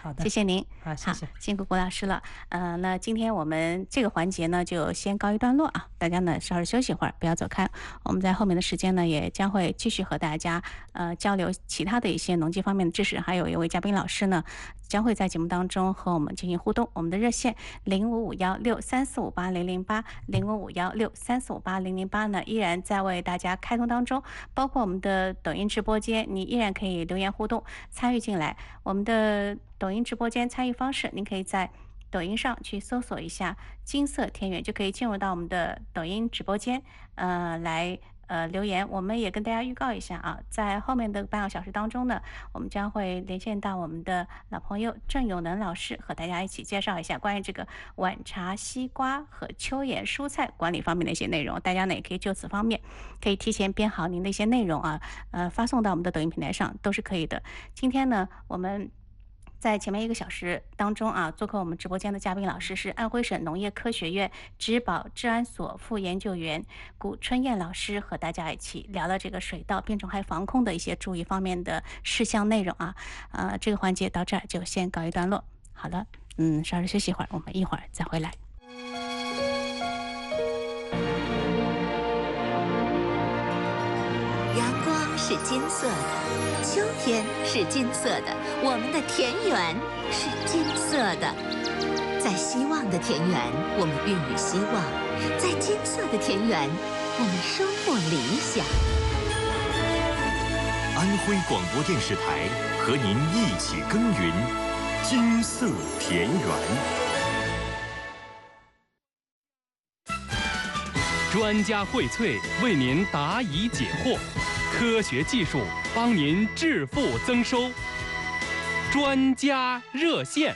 好的， 谢谢您。 好，谢谢。 辛苦郭老师了。那今天我们这个环节呢，就先告一段落啊，大家呢稍事休息一会儿，不要走开。我们在后面的时间呢，也将会继续和大家交流其他的一些农机方面的知识，还有一位嘉宾老师呢，将会在节目当中和我们进行互动。我们的热线055163458008，055163458008呢，依然在为大家开通当中，包括我们的抖音直播间，你依然可以留言互动参与进来。我们的抖音直播间参与方式，您可以在抖音上去搜索一下金色田园，就可以进入到我们的抖音直播间，来留言。我们也跟大家预告一下啊，在后面的半个小时当中呢，我们将会连线到我们的老朋友郑永能老师，和大家一起介绍一下关于这个晚茶、西瓜和秋叶蔬菜管理方面的一些内容。大家呢也可以就此方面可以提前编好您的一些内容啊，发送到我们的抖音平台上都是可以的。今天呢，我们在前面1个小时当中啊，做客我们直播间的嘉宾老师是安徽省农业科学院植保治安所副研究员谷春燕老师，和大家一起聊了这个水稻病虫害防控的一些注意方面的事项内容啊。这个环节到这儿就先告一段落。好了，稍事休息一会儿，我们一会儿再回来。 阳光是金色的，秋天是金色的，我们的田园是金色的。在希望的田园，我们孕育希望；在金色的田园，我们收获理想。 安徽广播电视台和您一起耕耘金色田园。 专家荟萃，为您答疑解惑，科学技术帮您致富增收。专家热线。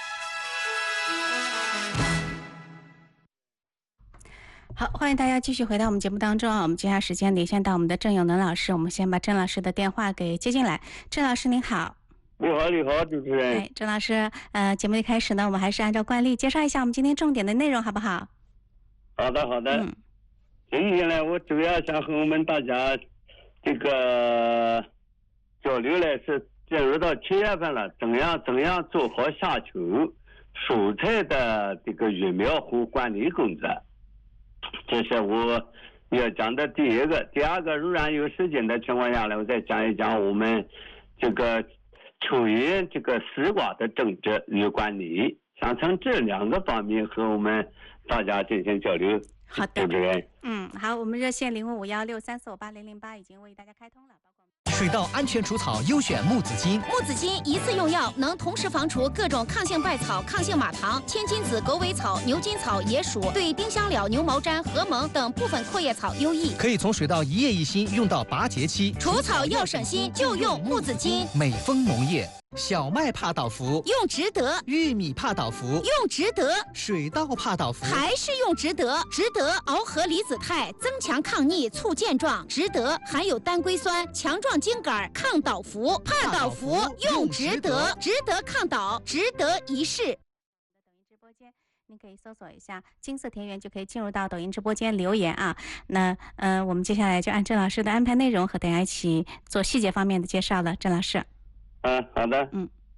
好，欢迎大家继续回到我们节目当中啊。我们接下来时间连线到我们的郑永能老师，我们先把郑老师的电话给接进来。郑老师您好。 你好，主持人。 郑老师，节目一开始呢，我们还是按照惯例介绍一下我们今天重点的内容，好不好？ 好的。今天呢，我主要想和我们大家这个交流呢，是进入到7月份了，怎样做好夏秋蔬菜的这个育苗和管理工作。这是我要讲的第一个。第二个，仍然有时间的情况下呢，我再讲一讲我们这个秋叶这个丝瓜的种植与管理，想从这2个方面和我们大家进行交流。 好的， 对不对？ 好，我们热线055163458008已经为大家开通了，包括水稻安全除草优选木子金。 木子金一次用药能同时防除各种抗性败草、抗性马糖、千金子、狗尾草、牛筋草、野鼠，对丁香蓼、牛毛毡、禾蒙等部分阔叶草优异。 可以从水稻一叶一心用到拔节期， 除草要省心，就用木子金。 美丰农业。小麦帕倒伏用值得， 玉米帕倒伏用值得， 水稻帕倒伏还是用值得。值得螯合离子肽，增强抗逆，促健壮。值得含有单硅酸，强壮茎秆，抗倒伏。帕倒伏用值得，值得抗倒，值得一试。 抖音直播间，您可以搜索一下金色田园，就可以进入到抖音直播间留言啊。那我们接下来就按郑老师的安排内容，和大家一起做细节方面的介绍了。郑老师。 好的。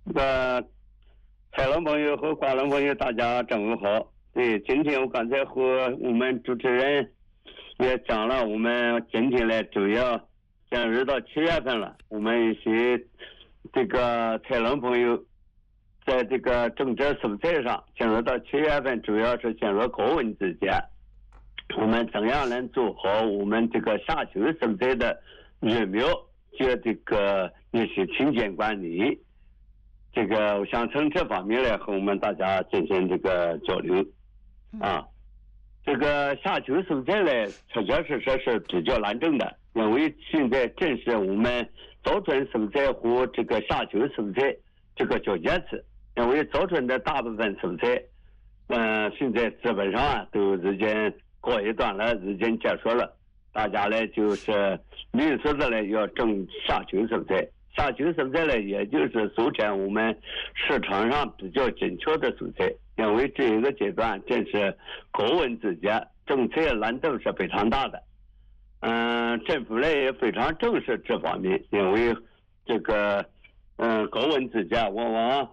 海龙朋友和广龙朋友，大家中午好。对，今天我刚才和我们主持人也讲了，我们今天呢主要进入到7月份了，我们一些这个海龙朋友在这个种植蔬菜上进入到7月份，主要是进入高温之间，我们怎样能做好我们这个夏秋蔬菜的育苗及这个一些清洁管理。这个我想从这方面来和我们大家进行这个交流这个夏秋蔬菜呢，确确实实是比较难种的，因为现在正是我们早春蔬菜和这个夏秋蔬菜这个交接期，因为早春的大部分蔬菜现在基本上都已经告一段落，已经结束了，大家呢就是绿色的呢要种夏秋蔬菜。夏秋蔬菜呢，也就是俗称我们市场上比较紧缺的蔬菜，因为这一个阶段正是高温之间，种菜难度是非常大的。政府呢也非常重视这方面，因为这个高温之间往往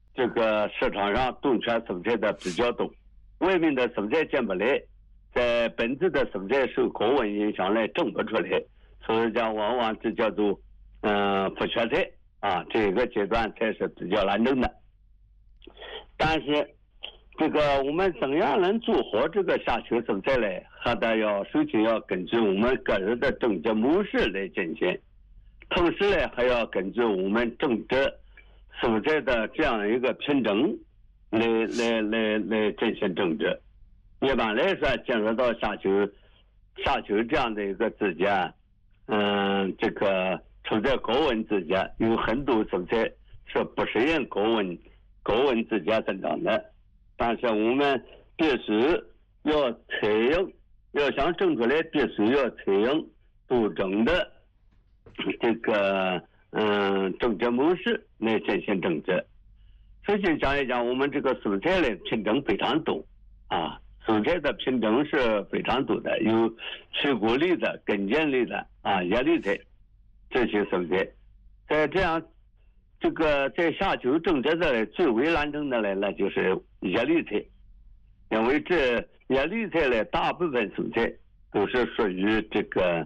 这个市场上冬圈蔬菜的比较多，外面的蔬菜进不来，在本地的蔬菜受高温影响来种不出来，所以讲往往这叫做不缺菜啊，这个阶段才是比较难种的。但是这个我们怎样能做好这个夏秋蔬菜呢？还得要首先要根据我们个人的种植模式来进行，同时呢还要根据我们种植蔬菜的这样一个品种来进行种植。一般来说，进入到夏秋这样的一个季节，这个处在高温季节，有很多蔬菜是不适应高温季节生长的。但是我们必须要采用，要想种出来，必须要采用多种的这个种植模式来进行种植。首先讲一讲我们这个蔬菜的品种非常多啊，蔬菜的品种是非常多的，有水果类的、根茎类的啊、叶绿菜这些蔬菜。在这样这个在夏秋种植的最为难种的那就是叶绿菜，因为这叶绿菜呢，大部分蔬菜都是属于这个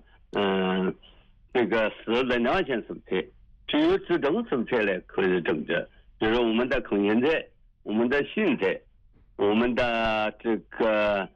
湿冷凉性蔬菜，只有这种蔬菜呢可以种植，比如我们的空心菜、我们的杏菜、我们的这个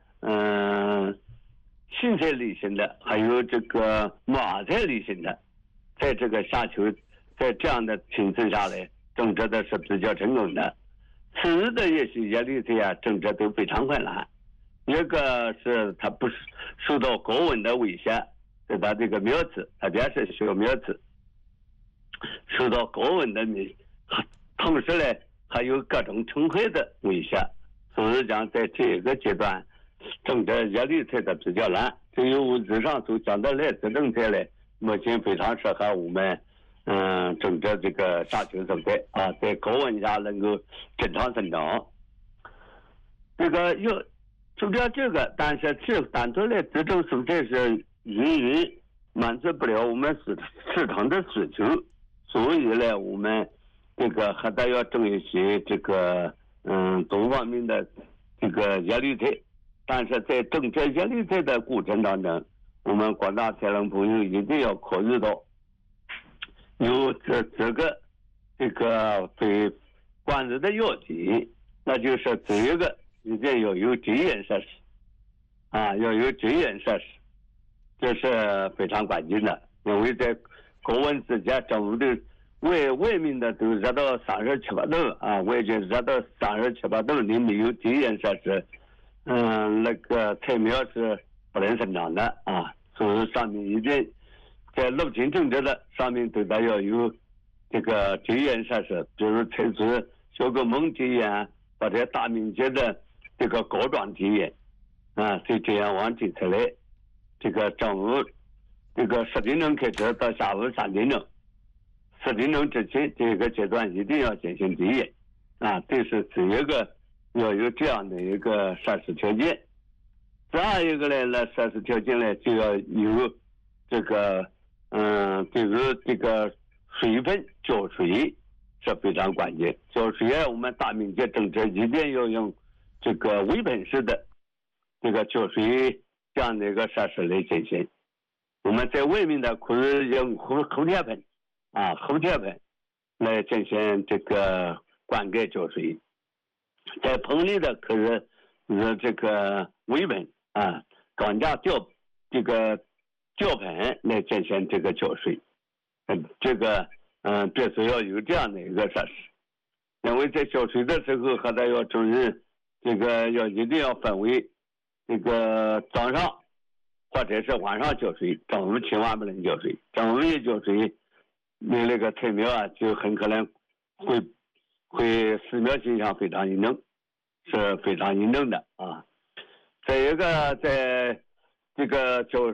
杏菜类型的，还有这个马菜类型的，在这个夏秋，在这样的情况下来种植的是比较成功的。此日的一些叶绿菜啊，种植都非常困难。一个是它不受到高温的威胁，对它这个苗子，特别是小苗子，受到高温的同时呢，还有各种虫害的威胁。所以讲，在这个阶段，种植叶绿菜的比较难。只有物质上所讲的来这种菜呢，目前非常适合我们种植这个夏秋蔬菜啊，在高温下能够正常生长。这个除了这个，但是这单独的这种蔬菜是远远满足不了我们市场的需求，所以呢，我们这个还得要种一些这个多方面的这个叶绿菜。但是在种植叶绿菜的过程当中，我们广大菜农朋友一定要考虑到有这个非管理的要紧，那就是第一个一定要有遮掩设施啊，要有遮掩设施，这是非常关键的。因为在高温之间，中午的外面的都热到37、8度啊，外界热到37、8度，你没有遮掩设施，那个菜苗是不能生长的啊。所以上面一定在陆间种植的上面都得要有这个遮掩设施，比如采取小个蒙遮掩或者大面积的这个高桩遮掩啊，就这样往地出来。这个中午这个10点钟开始到下午3点钟，10点钟之前这个阶段一定要进行遮掩啊，这是第一个要有这样的一个设施条件。第二一个呢，那设施条件呢就要有这个比如这个水分浇水是非常关键。浇水我们大面积种植一定要用这个微喷式的这个浇水这样的一个设施来进行。我们在外面的可以用后天喷啊，后天喷来进行这个灌溉浇水。在棚里的可以这个微喷啊，庄稼这个吊盆来进行这个浇水。这个必须要有这样的一个设施。因为在浇水的时候还得要注意，这个一定要分为这个早上或者是晚上浇水，中午千万不能浇水。中午一浇水，你那个菜苗啊就很可能会死苗现象非常严重，是非常严重的啊。再一个，在这个浇